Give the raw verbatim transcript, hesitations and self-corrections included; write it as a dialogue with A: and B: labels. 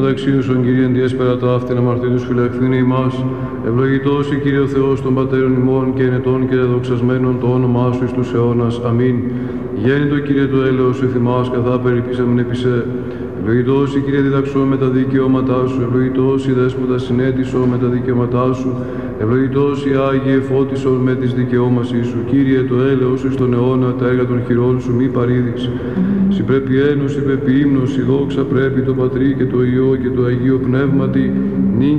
A: Δεξίωσον Κύριε εν διέσπερα ταύτην αμαρτήτους φυλαχθήνε ημάς, ευλογητός η Κύριε ο Θεός των Πατέρων ημών και ενετών και δεδοξασμένων το όνομά Σου εις τους αιώνας. Αμήν. Γέννητο Κύριε το έλεος εφ' ημάς, καθά περιπίσαμεν επί σε. Ευλογητός η Κύριε διδαξώ με τα δικαιώματά Σου, ευλογητός η Δέσποτα συνέτησο με τα δικαιώματά Σου, ευλογητός η Άγιε φώτισον με τις δικαιώμασή Σου. Κύριε το έλεος εις τον αιώνα, τα έργα των χειρών Σου μη παρήδεις. Συ πρέπει ένωση, πρέπει ύμνος, η δόξα πρέπει το Πατρί και το Υιό και το Αγίο Πνεύματι, νυν